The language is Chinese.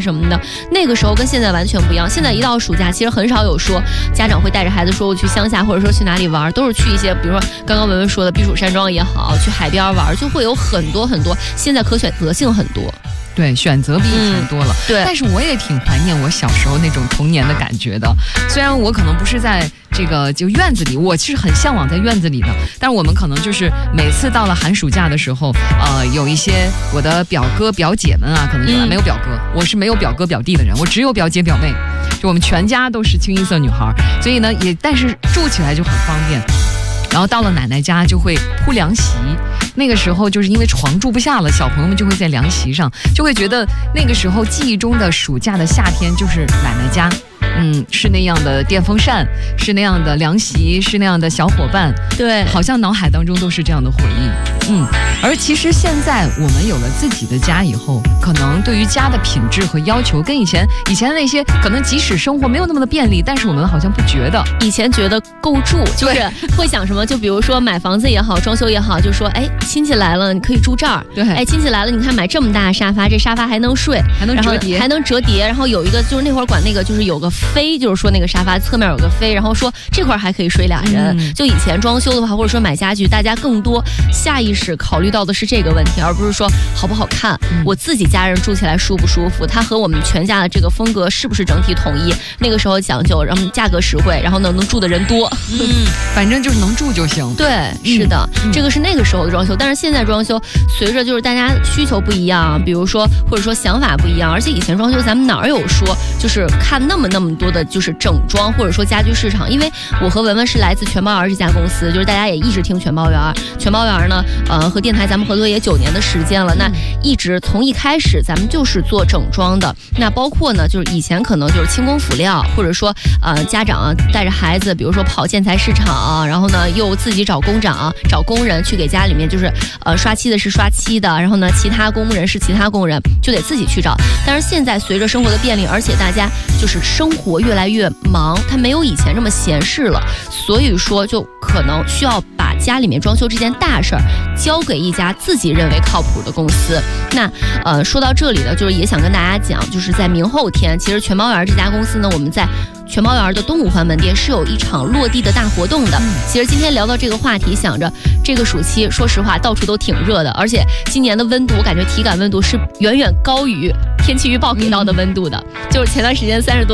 什么的，那个时候跟现在完全不一样。现在一到暑假，其实很少有说家长会带着孩子说我去乡下，或者说去哪里玩，都是去一些比如说刚刚文文说的避暑山庄也好，去海边玩，就会有很多很多，现在可选择性很多。 对，选择比以前多了。 对， 但是我也挺怀念我小时候那种童年的感觉的。虽然我可能不是在这个就院子里，我其实很向往在院子里的，但是我们可能就是每次到了寒暑假的时候，有一些我的表哥表姐们啊，可能没有表哥，我是没有表哥表弟的人，我只有表姐表妹，就我们全家都是清一色女孩，所以呢但是住起来就很方便。然后到了奶奶家就会铺凉席，那个时候就是因为床住不下了，小朋友们就会在凉席上，就会觉得那个时候记忆中的暑假的夏天就是奶奶家，是那样的电风扇，是那样的凉席，是那样的小伙伴， 对， 好像脑海当中都是这样的回忆。而其实现在我们有了自己的家以后，可能对于家的品质和要求跟以前的那些，可能即使生活没有那么的便利，但是我们好像不觉得， 以前觉得够住，就是会想什么，就比如说买房子也好，装修也好，就说哎亲戚来了你可以住这儿， 对， 哎亲戚来了你看买这么大的沙发，这沙发还能睡， 还能折叠， 然后有一个就是那会儿管那个就是有个飞，就是说那个沙发侧面有个飞，然后说这块还可以睡俩人。就以前装修的话，或者说买家具，大家更多下意识考虑到的是这个问题，而不是说好不好看，我自己家人住起来舒不舒服，它和我们全家的这个风格是不是整体统一。那个时候讲究，然后价格实惠，然后能住的人多， 反正就是能住就行。 对，是的，这个是那个时候的装修。但是现在装修随着就是大家需求不一样，比如说或者说想法不一样，而且以前装修咱们哪有说就是看那么多的就是整装或者说家居市场。因为我和文文是来自全包园这家公司，就是大家也一直听全包园呢和电台咱们合作也9年的时间了，那一直从一开始咱们就是做整装的。那包括呢就是以前可能就是轻工辅料，或者说家长带着孩子比如说跑建材市场，然后呢又自己找工人去给家里面就是刷漆的是刷漆的，然后呢其他工人是其他工人，就得自己去找。但是现在随着生活的便利，而且大家就是生活越来越忙，他没有以前这么闲适了，所以说就可能需要把家里面装修这件大事儿交给一家自己认为靠谱的公司。那说到这里呢，就是也想跟大家讲，就是在明后天，其实全包园这家公司呢，我们在全包园的东五环门店是有一场落地的大活动的。其实今天聊到这个话题，想着这个暑期说实话到处都挺热的，而且今年的温度我感觉体感温度是远远高于天气预报给到的温度的，就是前段时间30多